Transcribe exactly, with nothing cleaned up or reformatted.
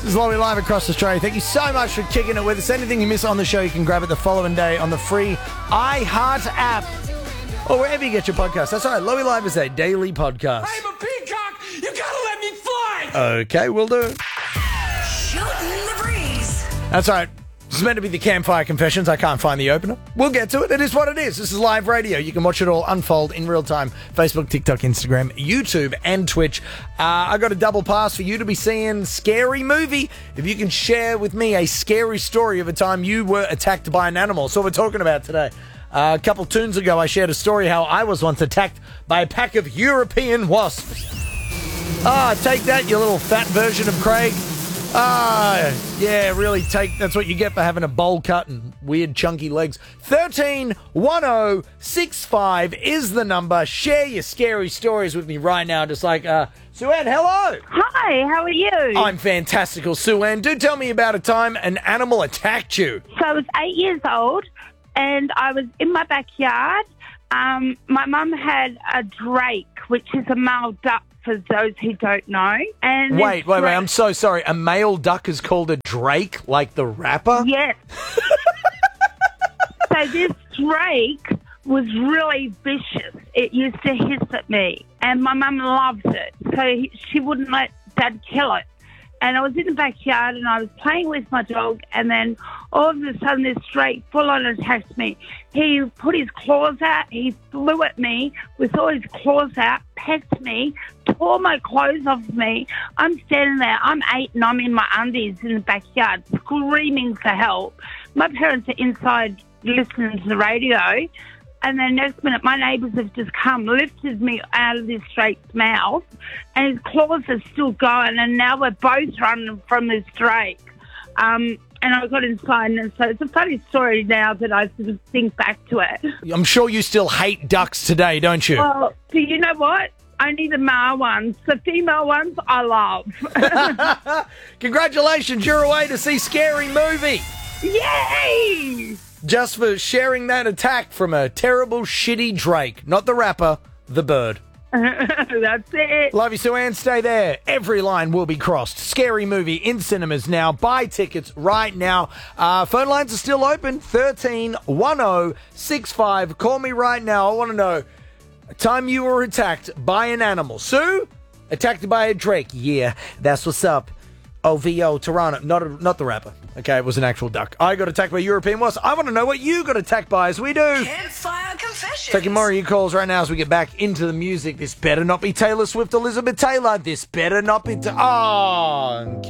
This is Lowy live across Australia. Thank you so much for kicking it with us. Anything you miss on the show, you can grab it the following day on the free iHeart app or wherever you get your podcasts. That's right. Lowy Live is a daily podcast. I'm a peacock. You gotta let me fly. Okay, we'll do it. Shooting the breeze. That's right. This is meant to be the Campfire Confessions. I can't find the opener. We'll get to it. It is what it is. This is live radio. You can watch it all unfold in real time. Facebook, TikTok, Instagram, YouTube, and Twitch. Uh, I got a double pass for you to be seeing Scary Movie. If you can share with me a scary story of a time you were attacked by an animal. That's what we're talking about today. Uh, a couple tunes ago, I shared a story how I was once attacked by a pack of European wasps. Ah, take that, you little fat version of Craig. Ah, yeah, really take, that's what you get for having a bowl cut and weird chunky legs. thirteen one oh six five is the number. Share your scary stories with me right now, just like, uh, Sue-Ann, hello. Hi, how are you? I'm fantastical, Sue-Ann. Do tell me about a time an animal attacked you. So I was eight years old and I was in my backyard. Um, my mum had a drake, which is a male duck for those who don't know. And Wait, wait, drake, wait, I'm so sorry. A male duck is called a drake, like the rapper? Yes. So this drake was really vicious. It used to hiss at me, and my mum loved it, so he, she wouldn't let Dad kill it. And I was in the backyard, and I was playing with my dog, and then all of a sudden this drake full-on attacked me. He put his claws out, he flew at me with all his claws out, pecked me, tore my clothes off me. I'm standing there, I'm eight, and I'm in my undies in the backyard, screaming for help. My parents are inside listening to the radio, and then next minute my neighbours have just come, lifted me out of this drake's mouth, and his claws are still going, and now we're both running from this drake. Um, and I got inside, and so it's a funny story now that I sort of think back to it. I'm sure you still hate ducks today, don't you? Well, do you know what? Only the male ones. The female ones I love. Congratulations, you're away to see Scary Movie. Yay! Just for sharing that attack from a terrible, shitty drake. Not the rapper, the bird. That's it. Love you, Sue-Ann. Stay there. Every line will be crossed. Scary Movie in cinemas now. Buy tickets right now. Uh, phone lines are still open. thirteen one oh six five. Call me right now. I want to know a time you were attacked by an animal. Sue? Attacked by a drake. Yeah, that's what's up. O V O, Toronto. Not, a, not the rapper. Okay, it was an actual duck. I got attacked by European wasps. I want to know what you got attacked by, as we do. Campfire Confessions. Taking more of your calls right now as we get back into the music. This better not be Taylor Swift, Elizabeth Taylor. This better not be... Ta- oh,